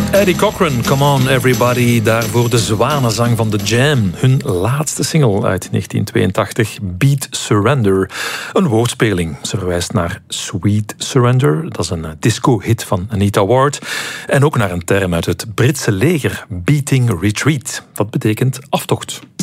Eddie Cochran, Come On Everybody, daarvoor de zwanenzang van The Jam. Hun laatste single uit 1982, Beat Surrender. Een woordspeling. Ze verwijst naar Sweet Surrender, dat is een disco-hit van Anita Ward. En ook naar een term uit het Britse leger, Beating Retreat. Dat betekent aftocht.